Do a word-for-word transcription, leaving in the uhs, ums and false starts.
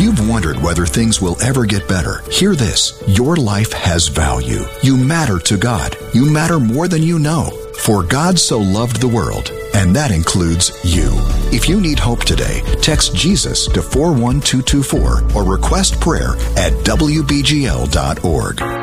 you've wondered whether things will ever get better, hear this. Your life has value. You matter to God. You matter more than you know. For God so loved the world, and that includes you. If you need hope today, text Jesus to four one two two four or request prayer at W B G L dot org.